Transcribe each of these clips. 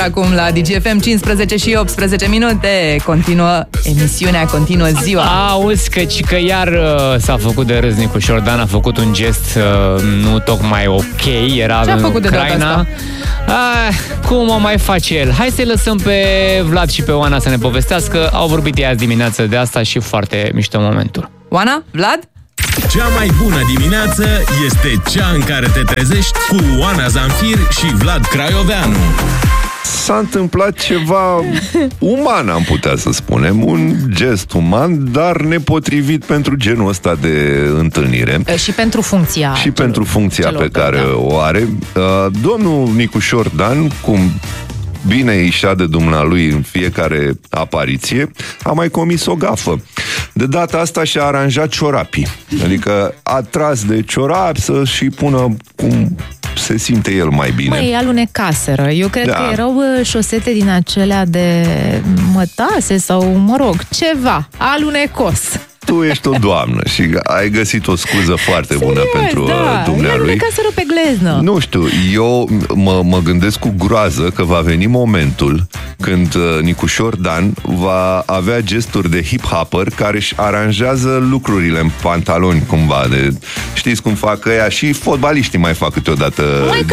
Acum la DGFM 15 și 18 minute. Continuă emisiunea, continuă ziua. Auzi că iar s-a făcut de râs Nicu Șordan, a făcut un gest nu tocmai ok. Era Ce-a făcut în Ucraina. Cum o mai face el? Hai să-i lăsăm pe Vlad și pe Oana să ne povestească. Au vorbit ei azi dimineață de asta și foarte mișto momentul. Oana? Vlad? Cea mai bună dimineață este cea în care te trezești cu Oana Zanfir și Vlad Craioveanu. S-a întâmplat ceva uman, am putea să spunem, un gest uman, dar nepotrivit pentru genul ăsta de întâlnire. Și pentru funcția. Și pentru funcția pe care o are. Domnul Nicu Șordan, cum bine îi șade dumnealui în fiecare apariție, a mai comis o gafă. De data asta și-a aranjat ciorapii. Adică a tras de ciorapi să-și pună cum se simte el mai bine. Măi, alunecaseră. Eu cred că erau șosete din acelea de mătase sau, mă rog, ceva alunecos. Tu ești o doamnă și ai găsit o scuză foarte bună pentru dumnealui. Ca să rupe gleznă. Nu știu, eu mă gândesc cu groază că va veni momentul când Nicu Șordan va avea gesturi de hip-hopper care își aranjează lucrurile în pantaloni cumva. Știți cum fac ăia? Și fotbaliștii mai fac câteodată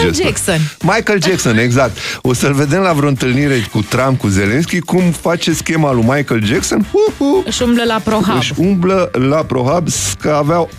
Michael Jackson, exact. O să-l vedem la vreo întâlnire cu Trump, cu Zelensky, cum face schema lui Michael Jackson. Își umblă la ProHub. La ProHub, că avea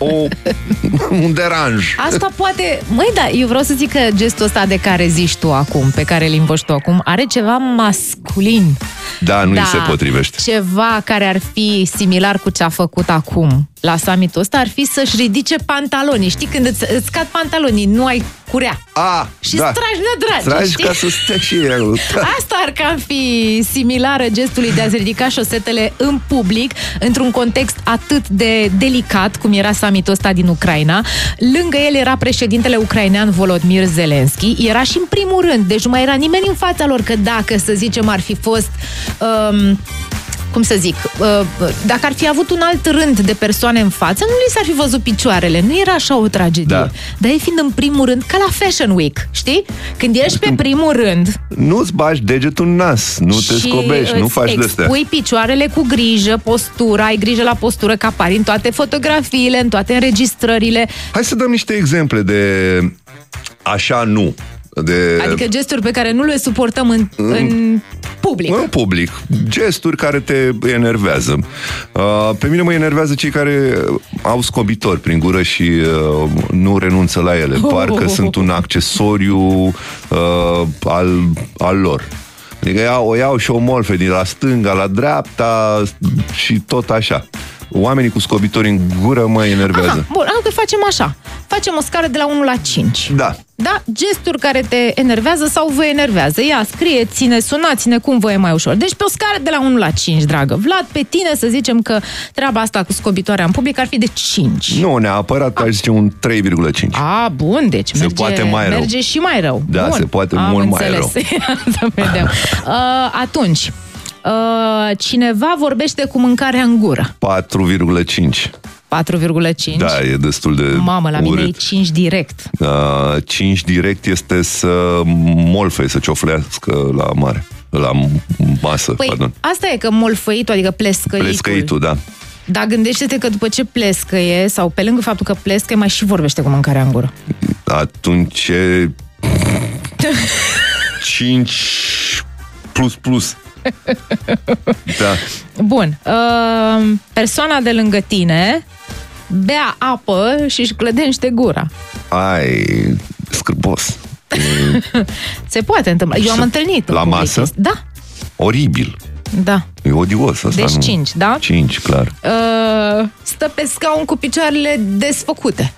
un deranj. Asta poate... Măi, da, eu vreau să zic că gestul ăsta de care zici tu acum, pe care îl invoci tu acum, are ceva masculin. Da, nu îi se potrivește. Ceva care ar fi similar cu ce a făcut acum la summitul ăsta ar fi să-și ridice pantalonii. Știi, când îți scad pantalonii, nu ai curea. Și stragi nădragi. Stragi ca să stea și el. Asta ar cam fi similară gestului de a-ți ridica șosetele în public, într-un context atât de delicat, cum era summitul ăsta din Ucraina. Lângă el era președintele ucrainean Volodymyr Zelensky. Era și în primul rând, deci nu mai era nimeni în fața lor, că dacă, să zicem, ar fi fost... cum să zic, dacă ar fi avut un alt rând de persoane în față, nu li s-ar fi văzut picioarele. Nu era așa o tragedie. Da. Dar e fiind în primul rând, ca la Fashion Week, știi? Când ești pe primul rând... Nu-ți bagi degetul în nas, nu te scobești, nu faci de-astea. Pui picioarele cu grijă, postura, ai grijă la postură, că apari în toate fotografiile, în toate înregistrările. Hai să dăm niște exemple de așa nu. Adică gesturi pe care nu le suportăm în public. În public. Gesturi care te enervează. Pe mine mă enervează cei care au scobitori prin gură și nu renunță la ele. Parcă sunt un accesoriu al lor. Adică o iau și o molfe din la stânga la dreapta și tot așa. Oamenii cu scobitori în gură mă enervează. Bun, că facem așa. Facem o scară de la 1 la 5. Da. Da? Gesturi care te enervează sau vă enervează. Ia, scrieți-ne, sunați-ne cum vă e mai ușor. Deci pe o scară de la 1 la 5, dragă. Vlad, pe tine să zicem că treaba asta cu scobitoarea în public ar fi de 5. Nu, neapărat aș zice un 3,5. Bun, deci merge și mai rău. Da, bun. Se poate mult mai rău. Să vedem. Atunci, cineva vorbește cu mâncarea în gură. 4,5. 4,5? Da, e destul de Mamă, la mine e 5 direct. 5 direct este să molfe, să cioflească la mare. La masă, pardon. Asta e că molfăitul, adică plescăitul. Plescăitul, da. Dar gândește-te că după ce plescăie, sau pe lângă faptul că plescăie, mai și vorbește cu mâncarea în gură. Atunci e 5 plus. Da. Bun. Persoana de lângă tine bea apă și își clădește gura. Scârbos. Se poate întâmpla. Eu am întâlnit. La masă? Da. Oribil. Da. E odios asta. Deci 5, da? 5, clar. Stă pe scaun cu picioarele desfăcute.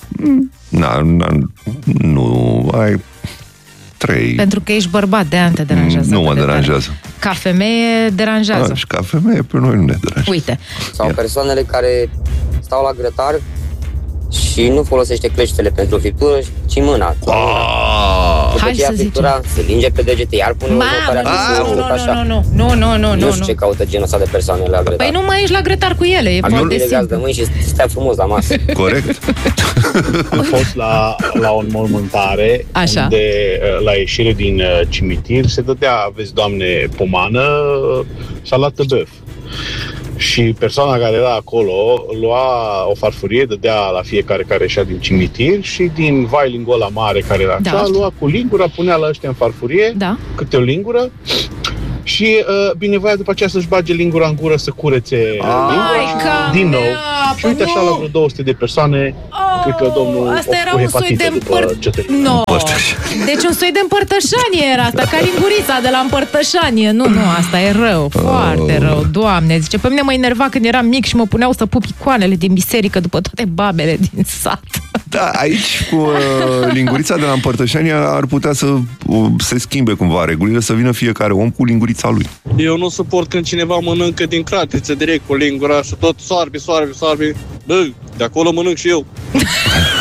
Nu, ai 3. Pentru că ești bărbat, de-aia te deranjează. Nu mă deranjează. Ca femeie deranjează. Și ca femeie pe noi nu ne deranjează. Uite. Sau persoanele care stau la grătar și nu folosește cleștele pentru friptură, ci mâna. După ce ia friptura, se linge pe degete, iar pune următoarea așa. Nu știu ce caută genul ăsta de persoane la grătar. Păi nu mai ești la grătar cu ele. Nu le gaz de mâini și stai frumos la masă. Corect. Am fost la o înmormântare. Așa. Unde la ieșire din cimitir se dădea, vezi, Doamne, pomană, salată băf. Și persoana care era acolo lua o farfurie, dădea la fiecare care ieșea din cimitir și din vailingul ăla mare care era așa, lua cu lingura, punea la ăștia în farfurie, câte o lingură și binevoia după aceea să-și bage lingura în gură să curețe lingura din nou. Și uite așa la vreo 200 de persoane, cred că domnul asta era un soi de Deci un soi de împărtășanie era asta, ca lingurița de la împărtășanie. Nu, asta e rău, foarte rău. Doamne, zice, pe mine mă enerva când eram mic și mă puneau să pup icoanele din biserică după toate babele din sat. Da, aici cu lingurița de la împărtășanie ar putea să se schimbe cumva regulile, să vină fiecare om cu lingurița lui. Eu nu suport când cineva mănâncă din cratiță direct cu lingura și tot soarbe. Bă, de acolo mănânc și eu.